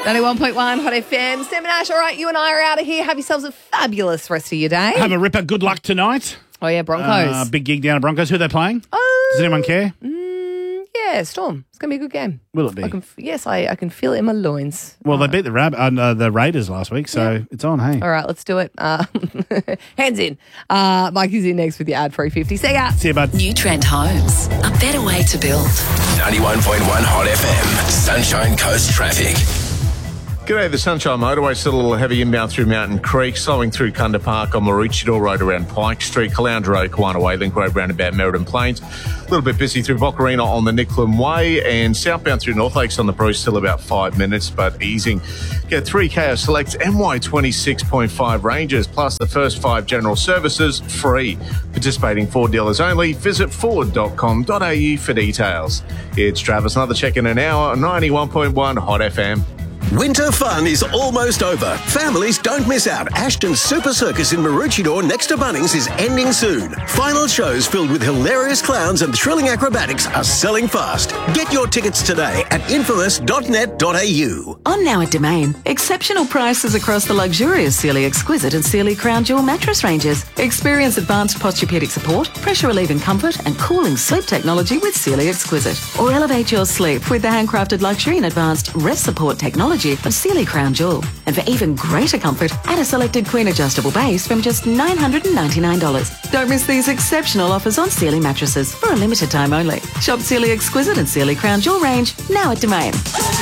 91.1 Hot FM. Sam and Ash, all right, you and I are out of here. Have yourselves a fabulous rest of your day. Have a ripper. Good luck tonight. Oh, yeah, Broncos. Big gig down at Broncos. Who are they playing? Does anyone care? Yeah, Storm. It's going to be a good game. Will it be? I can feel it in my loins. Well, they beat the Raiders last week, so it's on, hey? All right, let's do it. Hands in. Mike is in next with your ad-free 50. See ya. See you, bud. New Trend Homes. A better way to build. 91.1 Hot FM. Sunshine Coast traffic. G'day, the Sunshine Motorway still a little heavy inbound through Mountain Creek, slowing through Kunda Park on Maroochydore Road around Pike Street, Caloundra Road, Kiwana Way, Link Road roundabout Meriden Plains. A little bit busy through Bocarina on the Nicklin Way, and southbound through North Lakes on the Bruce, still about 5 minutes, but easing. Get 3K of select MY26.5 ranges, plus the first 5 general services free. Participating Ford dealers only. Visit ford.com.au for details. It's Travis, another check in an hour on 91.1 Hot FM. Winter fun is almost over. Families, don't miss out. Ashton's Super Circus in Maroochydore next to Bunnings is ending soon. Final shows filled with hilarious clowns and thrilling acrobatics are selling fast. Get your tickets today at infamous.net.au. On now at Domain. Exceptional prices across the luxurious Sealy Exquisite and Sealy Crown Jewel mattress ranges. Experience advanced posturepedic support, pressure relieving comfort and cooling sleep technology with Sealy Exquisite. Or elevate your sleep with the handcrafted luxury and advanced rest support technology of Sealy Crown Jewel. And for even greater comfort, add a selected queen adjustable base from just $999. Don't miss these exceptional offers on Sealy mattresses for a limited time only. Shop Sealy Exquisite and Sealy Crown Jewel range now at Domain.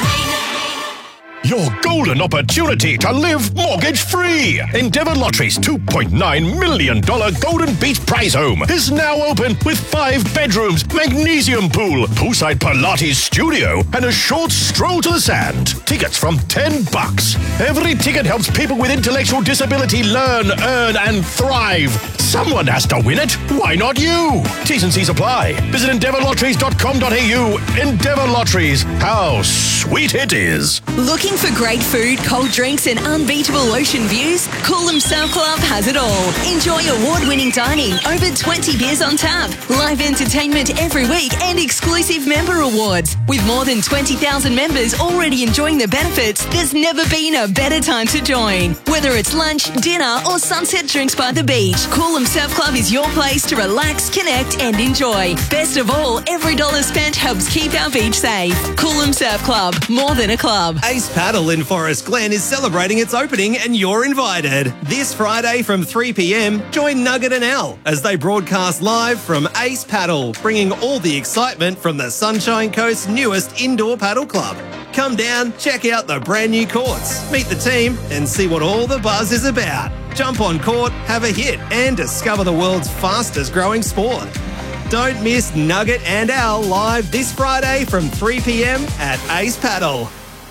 Your golden opportunity to live mortgage-free. Endeavour Lottery's $2.9 million Golden Beach Prize Home is now open with 5 bedrooms, magnesium pool, poolside Pilates studio, and a short stroll to the sand. Tickets from $10. Every ticket helps people with intellectual disability learn, earn, and thrive. Someone has to win it. Why not you? T's and C's apply. Visit endeavourlotteries.com.au. Endeavour Lotteries. How sweet it is. Looking for great food, cold drinks and unbeatable ocean views? Coolum Surf Club has it all. Enjoy award-winning dining, over 20 beers on tap, live entertainment every week and exclusive member awards. With more than 20,000 members already enjoying the benefits, there's never been a better time to join. Whether it's lunch, dinner or sunset drinks by the beach, Coolum Surf Club is your place to relax, connect and enjoy. Best of all, every dollar spent helps keep our beach safe. Coolum Surf Club, more than a club. Ace Paddle in Forest Glen is celebrating its opening and you're invited. This Friday from 3 p.m, join Nugget and Al as they broadcast live from Ace Paddle, bringing all the excitement from the Sunshine Coast's newest indoor paddle club. Come down, check out the brand new courts, meet the team and see what all the buzz is about. Jump on court, have a hit and discover the world's fastest growing sport. Don't miss Nugget and Al live this Friday from 3 p.m. at Ace Paddle.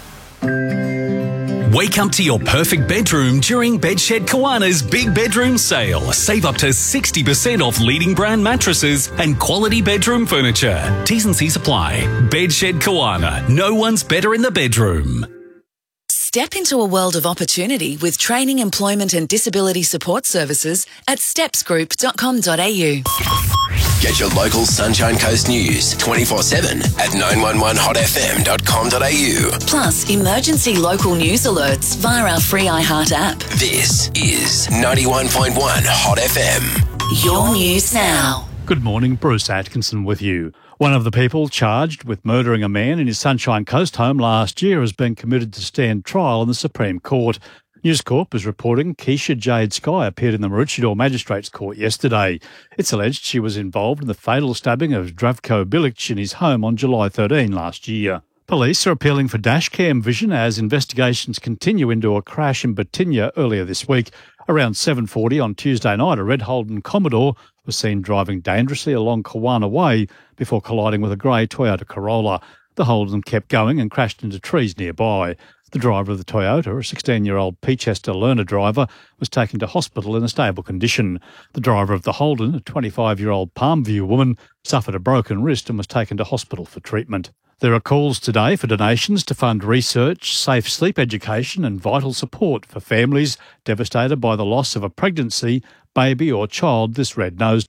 Wake up to your perfect bedroom during Bedshed Kiwana's Big Bedroom Sale. Save up to 60% off leading brand mattresses and quality bedroom furniture. T's and C's apply. Bedshed Kiwana. No one's better in the bedroom. Step into a world of opportunity with training, employment and disability support services at stepsgroup.com.au. Get your local Sunshine Coast news 24/7 at 911hotfm.com.au. Plus, emergency local news alerts via our free iHeart app. This is 91.1 Hot FM. Your news now. Good morning, Bruce Atkinson with you. One of the people charged with murdering a man in his Sunshine Coast home last year has been committed to stand trial in the Supreme Court. News Corp is reporting Keisha Jade Sky appeared in the Maroochydore Magistrates Court yesterday. It's alleged she was involved in the fatal stabbing of Zdravko Bilic in his home on July 13 last year. Police are appealing for dashcam vision as investigations continue into a crash in Batinia earlier this week. Around 7:40 on Tuesday night, a red Holden Commodore was seen driving dangerously along Kiwana Way before colliding with a grey Toyota Corolla. The Holden kept going and crashed into trees nearby. The driver of the Toyota, a 16-year-old Peachester learner driver, was taken to hospital in a stable condition. The driver of the Holden, a 25-year-old Palmview woman, suffered a broken wrist and was taken to hospital for treatment. There are calls today for donations to fund research, safe sleep education and vital support for families devastated by the loss of a pregnancy, baby or child this Red Nose Day.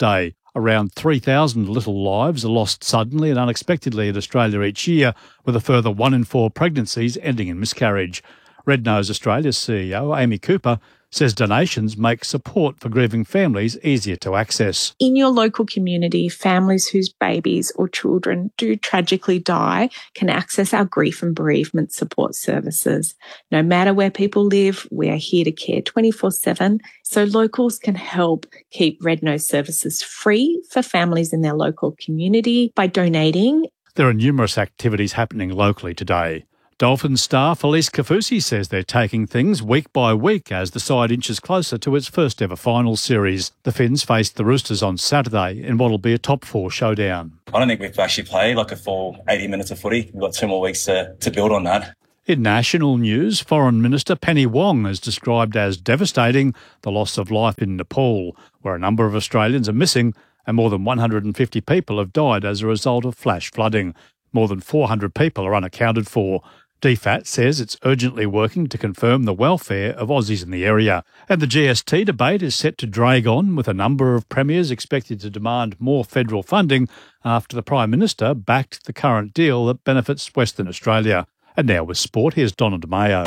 Around 3,000 little lives are lost suddenly and unexpectedly in Australia each year, with a further 1 in 4 pregnancies ending in miscarriage. Red Nose Australia's CEO, Amy Cooper, says donations make support for grieving families easier to access. In your local community, families whose babies or children do tragically die can access our grief and bereavement support services. No matter where people live, we are here to care 24/7, so locals can help keep Red Nose services free for families in their local community by donating. There are numerous activities happening locally today. Dolphins star Felice Kafusi says they're taking things week by week as the side inches closer to its first ever final series. The Finns faced the Roosters on Saturday in what'll be a top 4 showdown. I don't think we've actually played like a full 80 minutes of footy. We've got 2 more weeks to build on that. In national news, Foreign Minister Penny Wong has described as devastating the loss of life in Nepal, where a number of Australians are missing and more than 150 people have died as a result of flash flooding. More than 400 people are unaccounted for. DFAT says it's urgently working to confirm the welfare of Aussies in the area. And the GST debate is set to drag on, with a number of premiers expected to demand more federal funding after the Prime Minister backed the current deal that benefits Western Australia. And now with sport, here's Donna DeMayo.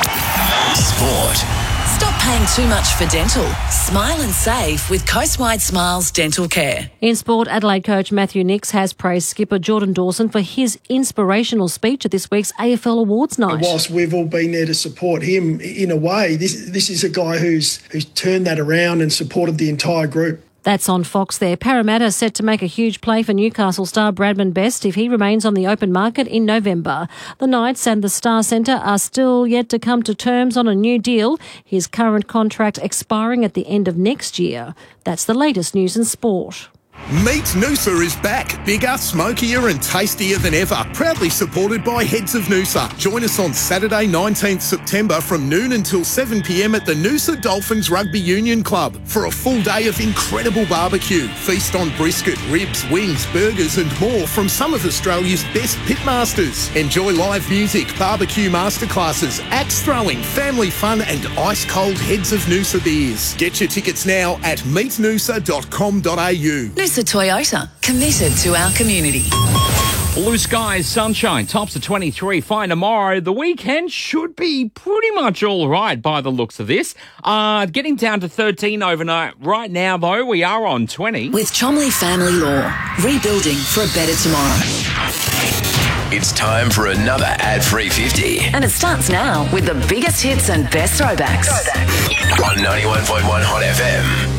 Sport. Stop paying too much for dental. Smile and save with Coastwide Smiles Dental Care. In sport, Adelaide coach Matthew Nicks has praised skipper Jordan Dawson for his inspirational speech at this week's AFL Awards night. Whilst we've all been there to support him, in a way, this is a guy who's turned that around and supported the entire group. That's on Fox there. Parramatta set to make a huge play for Newcastle star Bradman Best if he remains on the open market in November. The Knights and the Star Centre are still yet to come to terms on a new deal, his current contract expiring at the end of next year. That's the latest news in sport. Meat Noosa is back, bigger, smokier and tastier than ever. Proudly supported by Heads of Noosa. Join us on Saturday 19th September from noon until 7 p.m. at the Noosa Dolphins Rugby Union Club for a full day of incredible barbecue. Feast on brisket, ribs, wings, burgers and more from some of Australia's best pitmasters. Enjoy live music, barbecue masterclasses, axe throwing, family fun and ice-cold Heads of Noosa beers. Get your tickets now at meetnoosa.com.au. Noosa Toyota, committed to our community. Blue skies, sunshine, tops of 23, fine tomorrow. The weekend should be pretty much all right by the looks of this. Getting down to 13 overnight. Right now, though, we are on 20. With Chomley Family Law, rebuilding for a better tomorrow. It's time for another ad-free 50. And it starts now with the biggest hits and best throwbacks. On 91.1 Hot FM.